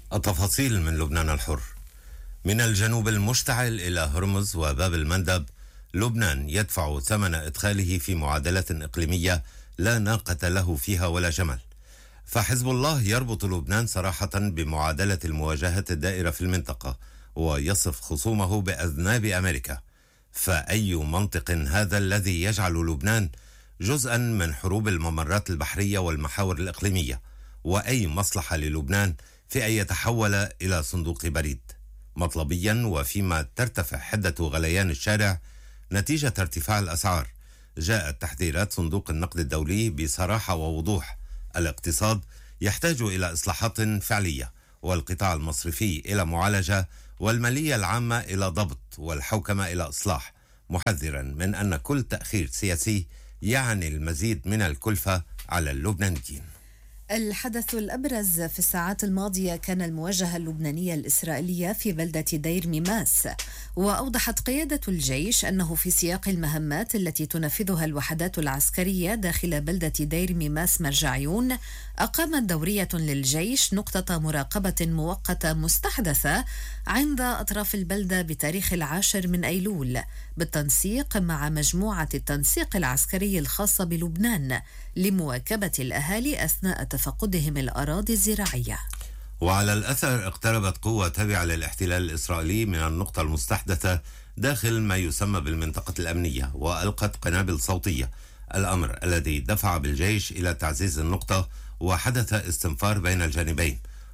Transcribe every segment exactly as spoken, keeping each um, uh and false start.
التفاصيل من لبنان الحر. من الجنوب المشتعل إلى هرمز وباب المندب، لبنان يدفع ثمن إدخاله في معادلة إقليمية لا ناقة له فيها ولا جمل. فحزب الله يربط لبنان صراحة بمعادلة المواجهة الدائرة في المنطقة، ويصف خصومه بأذناب أمريكا. فأي منطق هذا الذي يجعل لبنان جزءا من حروب الممرات البحرية والمحاور الإقليمية؟ وأي مصلحة للبنان في أن يتحول إلى صندوق بريد؟ مطلبيا وفيما ترتفع حدة غليان الشارع نتيجة ارتفاع الأسعار، جاءت تحذيرات صندوق النقد الدولي بصراحة ووضوح: الاقتصاد يحتاج إلى إصلاحات فعلية، والقطاع المصرفي إلى معالجة، والمالية العامة إلى ضبط، والحوكمة إلى إصلاح، محذرا من أن كل تأخير سياسي يعني المزيد من الكلفة على اللبنانيين. الحدث الأبرز في الساعات الماضية كان المواجهة اللبنانية الإسرائيلية في بلدة دير ميماس، وأوضحت قيادة الجيش أنه في سياق المهمات التي تنفذها الوحدات العسكرية داخل بلدة دير ميماس مرجعيون، أقامت دورية للجيش نقطة مراقبة مؤقتة مستحدثة عند أطراف البلدة بتاريخ العاشر من أيلول، بالتنسيق مع مجموعة التنسيق العسكري الخاصة بلبنان لمواكبة الأهالي أثناء تفقدهم الأراضي الزراعية. وعلى الأثر اقتربت قوة تابعة للاحتلال الإسرائيلي من النقطة المستحدثة داخل ما يسمى بالمنطقة الأمنية، وألقت قنابل صوتية، الأمر الذي دفع بالجيش إلى تعزيز النقطة، وحدث استنفار بين الجانبين.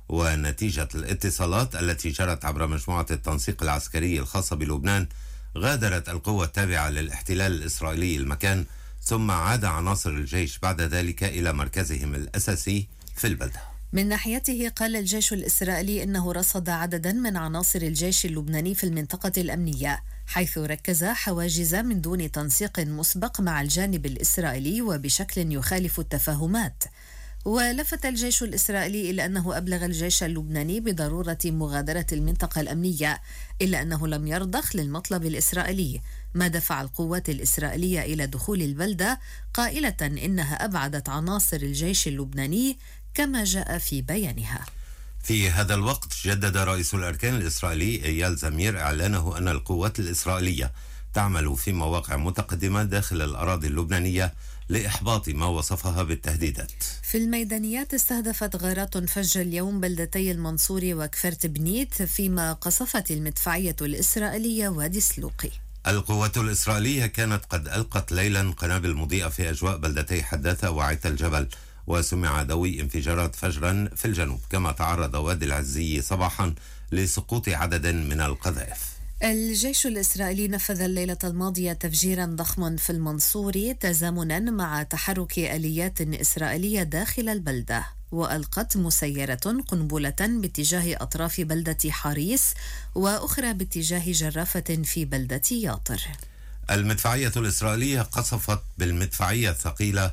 ونتيجة الاتصالات التي جرت عبر مجموعة التنسيق العسكري الخاصة بلبنان، غادرت القوة التابعة للاحتلال الإسرائيلي المكان، ثم عاد عناصر الجيش بعد ذلك إلى مركزهم الأساسي في البلدة. من ناحيته قال الجيش الإسرائيلي إنه رصد عددا من عناصر الجيش اللبناني في المنطقة الأمنية، حيث ركز حواجز من دون تنسيق مسبق مع الجانب الإسرائيلي وبشكل يخالف التفاهمات. ولفت الجيش الإسرائيلي إلى أنه أبلغ الجيش اللبناني بضرورة مغادرة المنطقة الأمنية، إلا أنه لم يرضخ للمطلب الإسرائيلي، ما دفع القوات الإسرائيلية إلى دخول البلدة، قائلة إنها أبعدت عناصر الجيش اللبناني كما جاء في بيانها. في هذا الوقت جدد رئيس الأركان الإسرائيلي إيال زمير إعلانه أن القوات الإسرائيلية تعمل في مواقع متقدمة داخل الأراضي اللبنانية لإحباط ما وصفها بالتهديدات. في الميدانيات استهدفت غارات فجر اليوم بلدتي المنصوري وكفرت بنيت، فيما قصفت المدفعية الإسرائيلية وادي سلوقي. القوات الإسرائيلية كانت قد ألقت ليلا قنابل مضيئة في أجواء بلدتي حداثة وعيت الجبل، وسمع دوي انفجارات فجرا في الجنوب، كما تعرض وادي العزية صباحا لسقوط عدد من القذائف. الجيش الإسرائيلي نفذ الليلة الماضية تفجيرا ضخما في المنصوري تزامنا مع تحرك آليات إسرائيلية داخل البلدة، وألقت مسيرة قنبلة باتجاه أطراف بلدة حريس، وأخرى باتجاه جرافة في بلدة ياطر. المدفعية الإسرائيلية قصفت بالمدفعية الثقيلة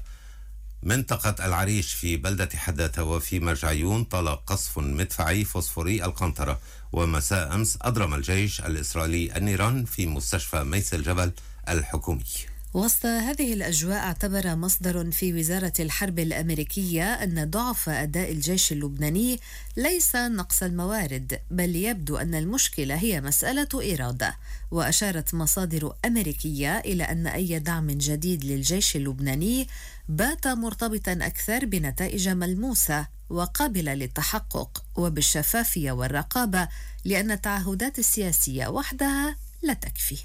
منطقة العريش في بلدة حداثة، وفي مرجعيون طال قصف مدفعي فوسفوري القنطرة. ومساء أمس أضرم الجيش الإسرائيلي النيران في مستشفى ميس الجبل الحكومي. وسط هذه الأجواء اعتبر مصدر في وزارة الحرب الأمريكية أن ضعف أداء الجيش اللبناني ليس نقص الموارد، بل يبدو أن المشكلة هي مسألة إرادة. وأشارت مصادر أمريكية إلى أن أي دعم جديد للجيش اللبناني بات مرتبطا أكثر بنتائج ملموسة وقابلة للتحقق وبالشفافية والرقابة، لأن التعهدات السياسية وحدها لا تكفي.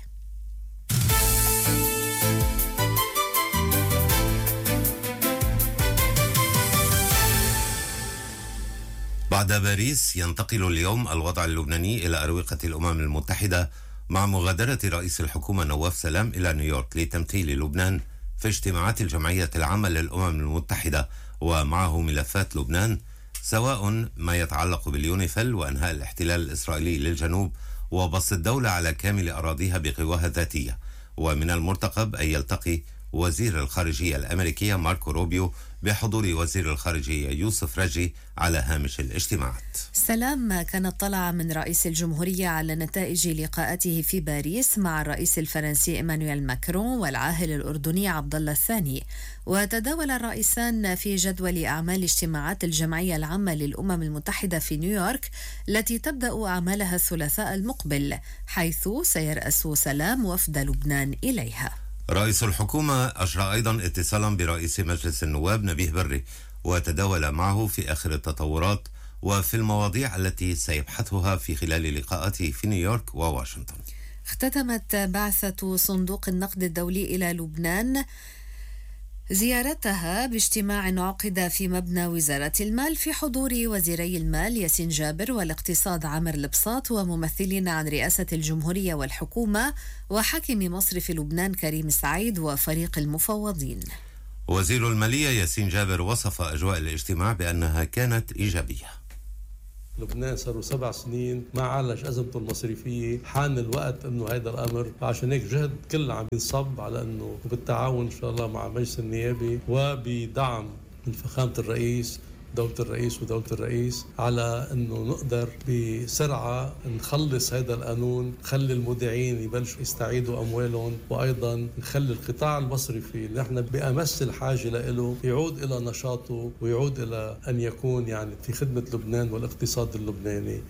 بعد باريس ينتقل اليوم الوضع اللبناني إلى أروقة الأمم المتحدة، مع مغادرة رئيس الحكومة نواف سلام إلى نيويورك لتمثيل لبنان في اجتماعات الجمعية العامة للأمم المتحدة، ومعه ملفات لبنان، سواء ما يتعلق باليونيفيل وإنهاء الاحتلال الإسرائيلي للجنوب وبسط الدولة على كامل أراضيها بقواها الذاتية. ومن المرتقب أن يلتقي وزير الخارجية الأمريكية ماركو روبيو بحضور وزير الخارجية يوسف رجي على هامش الاجتماعات. سلام كان اطلع من رئيس الجمهورية على نتائج لقاءاته في باريس مع الرئيس الفرنسي إيمانويل ماكرون والعاهل الأردني عبد الله الثاني، وتداول الرئيسان في جدول أعمال اجتماعات الجمعية العامة للأمم المتحدة في نيويورك التي تبدأ أعمالها الثلاثاء المقبل، حيث سيرأس سلام وفد لبنان إليها. رئيس الحكومة أجرى أيضا اتصالا برئيس مجلس النواب نبيه بري وتداول معه في آخر التطورات وفي المواضيع التي سيبحثها في خلال لقاءاته في نيويورك وواشنطن. اختتمت بعثة صندوق النقد الدولي إلى لبنان زيارتها باجتماع عقد في مبنى وزارة المال في حضور وزيري المال ياسين جابر والاقتصاد عامر البساط وممثلين عن رئاسة الجمهورية والحكومة وحاكم مصرف لبنان كريم سعيد وفريق المفوضين. وزير المالية ياسين جابر وصف أجواء الاجتماع بأنها كانت إيجابية. لبنان صاروا سبع سنين ما عالج أزمته المصرفية، حان الوقت أنه هذا الأمر، عشان هيك جهد كل عم ينصب على أنه بالتعاون إن شاء الله مع مجلس النيابي وبدعم من فخامة الرئيس دولة الرئيس ودولة الرئيس على أنه نقدر بسرعة نخلص هذا القانون، نخلي المودعين يبلشوا يستعيدوا أموالهم، وأيضا نخلي القطاع المصرفي اللي نحن بأمس الحاجة له يعود إلى نشاطه ويعود إلى أن يكون يعني في خدمة لبنان والاقتصاد اللبناني.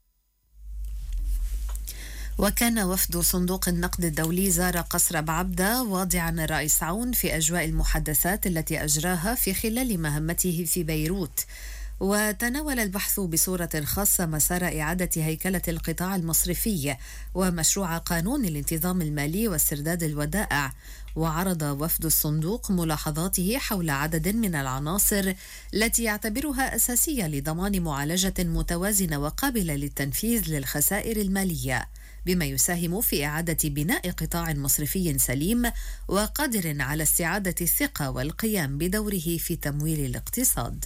وكان وفد صندوق النقد الدولي زار قصر بعبدة واضعا الرئيس عون في أجواء المحادثات التي أجراها في خلال مهمته في بيروت، وتناول البحث بصورة خاصة مسار إعادة هيكلة القطاع المصرفي ومشروع قانون الانتظام المالي واسترداد الودائع. وعرض وفد الصندوق ملاحظاته حول عدد من العناصر التي يعتبرها أساسية لضمان معالجة متوازنة وقابلة للتنفيذ للخسائر المالية، بما يساهم في إعادة بناء قطاع مصرفي سليم وقادر على استعادة الثقة والقيام بدوره في تمويل الاقتصاد.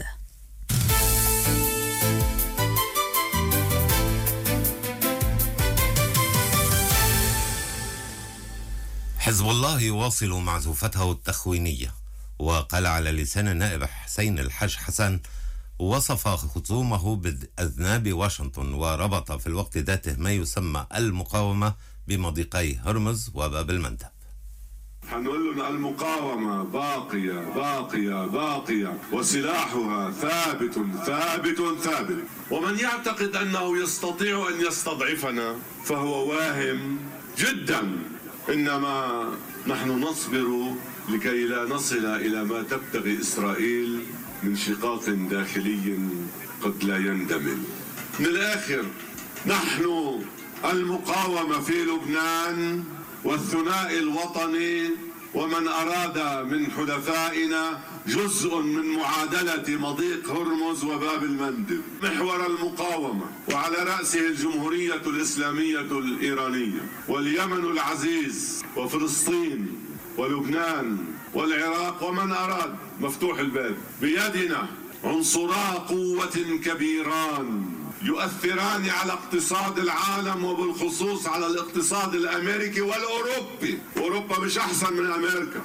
حزب الله يواصل معزوفته التخوينية، وقال على لسان النائب حسين الحاج حسن وصف خصومه بأذناب واشنطن وربط في الوقت ذاته ما يسمى المقاومة بمضيقي هرمز وباب المندب. حنقول لهم المقاومة باقية باقية باقية وسلاحها ثابت ثابت ثابت، ومن يعتقد أنه يستطيع أن يستضعفنا فهو واهم جدا، إنما نحن نصبر لكي لا نصل إلى ما تبتغي إسرائيل من شقاق داخلي قد لا يندمل. من الآخر نحن المقاومة في لبنان والثنائي الوطني ومن أراد من حلفائنا جزء من معادلة مضيق هرمز وباب المندب محور المقاومة، وعلى رأسه الجمهورية الإسلامية الإيرانية واليمن العزيز وفلسطين ولبنان والعراق ومن أراد، مفتوح الباب. بيدنا عنصرا قوة كبيران يؤثران على اقتصاد العالم وبالخصوص على الاقتصاد الأمريكي والأوروبي. أوروبا مش أحسن من أمريكا.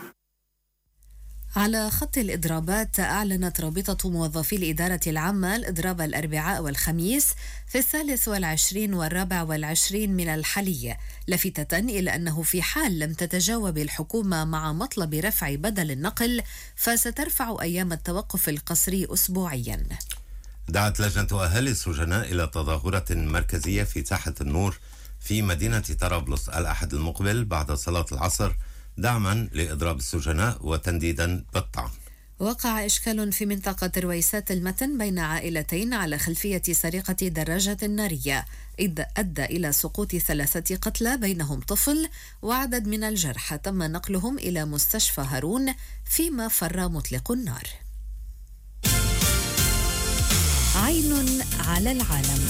على خط الإضرابات، أعلنت رابطة موظفي الإدارة العامة الإضراب الأربعاء والخميس في الثالث والعشرين والرابع والعشرين من الحالية، لافتة إلى أنه في حال لم تتجاوب الحكومة مع مطلب رفع بدل النقل فسترفع أيام التوقف القسري أسبوعيا. دعت لجنة أهالي السجناء إلى تظاهرة مركزية في ساحة النور في مدينة طرابلس الأحد المقبل بعد صلاة العصر دعما لإضراب السجناء وتنديدا بالطعن. وقع إشكال في منطقة رويسات المتن بين عائلتين على خلفية سرقة دراجة نارية أدى إلى سقوط ثلاثة قتلى بينهم طفل وعدد من الجرحى تم نقلهم إلى مستشفى هارون فيما فر مطلق النار. عين على العالم.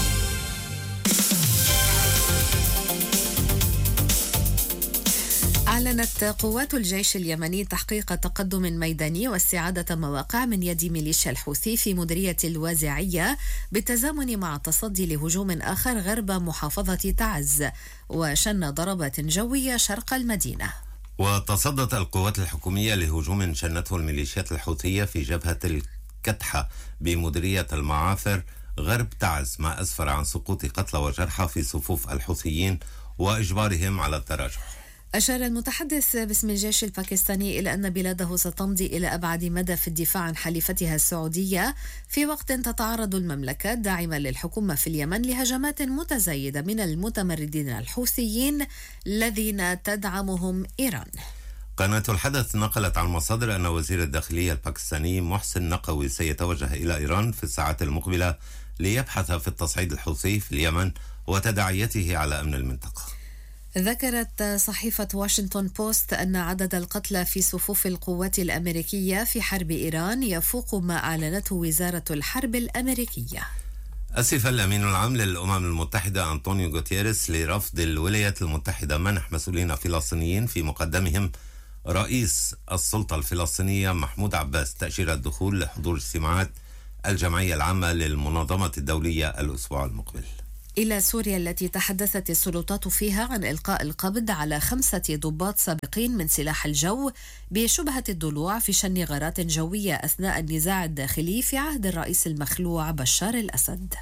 أعلنت قوات الجيش اليمني تحقيق تقدم ميداني واستعادة مواقع من يد ميليشيا الحوثي في مديرية الوازعية بالتزامن مع التصدي لهجوم آخر غرب محافظة تعز، وشن ضربات جوية شرق المدينة. وتصدت القوات الحكومية لهجوم شنته الميليشيات الحوثية في جبهة الكتحة بمديرية المعافر غرب تعز، ما أسفر عن سقوط قتلى وجرحى في صفوف الحوثيين وإجبارهم على التراجع. أشار المتحدث باسم الجيش الباكستاني إلى أن بلاده ستمضي إلى أبعد مدى في الدفاع عن حليفتها السعودية في وقت تتعرض المملكة الداعمة للحكومة في اليمن لهجمات متزايدة من المتمردين الحوثيين الذين تدعمهم إيران. قناة الحدث نقلت عن مصادر أن وزير الداخلية الباكستاني محسن نقوي سيتوجه إلى إيران في الساعات المقبلة ليبحث في التصعيد الحوثي في اليمن وتداعياته على أمن المنطقة. ذكرت صحيفة واشنطن بوست أن عدد القتلى في صفوف القوات الأمريكية في حرب إيران يفوق ما أعلنته وزارة الحرب الأمريكية. أسف الأمين العام للأمم المتحدة أنطونيو غوتيريس لرفض الولايات المتحدة منح مسؤولين فلسطينيين في مقدمهم رئيس السلطة الفلسطينية محمود عباس تأشيرة الدخول لحضور اجتماعات الجمعية العامة للمنظمة الدولية الأسبوع المقبل. إلى سوريا التي تحدثت السلطات فيها عن إلقاء القبض على خمسة ضباط سابقين من سلاح الجو بشبهة الضلوع في شن غارات جوية أثناء النزاع الداخلي في عهد الرئيس المخلوع بشار الأسد.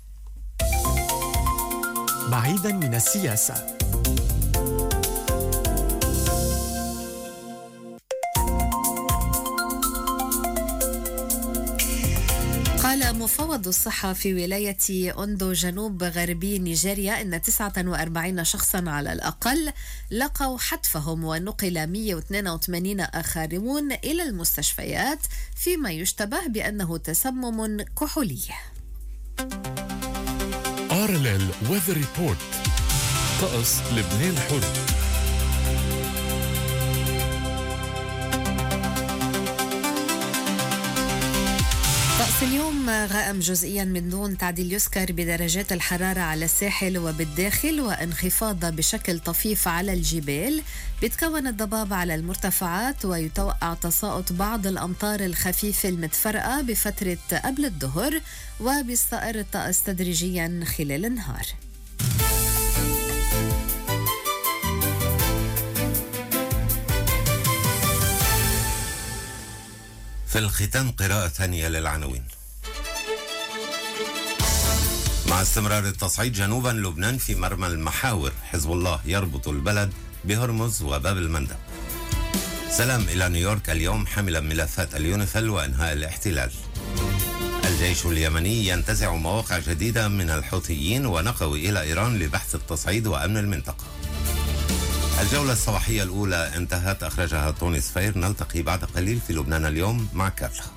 بعيدا من السياسة، قال مفوض الصحة في ولاية أوندو جنوب غربي نيجيريا أن تسعة وأربعين شخصا على الأقل لقوا حتفهم، ونقل مئة واثنين وثمانين آخرون إلى المستشفيات فيما يشتبه بأنه تسمم كحولي. آر إل إل Weather Report. طقس لبنان الحر. طقس اليوم غائم جزئيا من دون تعديل، يذكر بدرجات الحرارة على الساحل وبالداخل وانخفاض بشكل طفيف على الجبال. بتكون الضباب على المرتفعات ويتوقع تساقط بعض الأمطار الخفيفة المتفرقة بفترة قبل الظهر، وبيستقر الطقس تدريجيا خلال النهار. في الختام قراءة ثانية للعناوين. مع استمرار التصعيد جنوبا لبنان في مرمى المحاور، حزب الله يربط البلد بهرمز وباب المندب. سلام إلى نيويورك اليوم حاملا ملفات اليونيفيل وإنهاء الاحتلال. الجيش اليمني ينتزع مواقع جديدة من الحوثيين ونقوي إلى إيران لبحث التصعيد وأمن المنطقة. الجولة الصباحية الأولى انتهت، أخرجها توني سفير. نلتقي بعد قليل في لبنان اليوم مع كارلا.